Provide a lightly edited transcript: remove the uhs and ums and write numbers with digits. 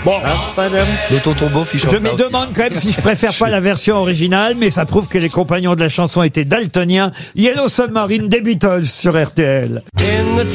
Bon. Le tonton Beauf, il chante Je ça me aussi. demande quand même si je préfère pas la version originale, mais ça prouve que les compagnons de la chanson étaient daltoniens. Yellow Submarine des Beatles sur RTL.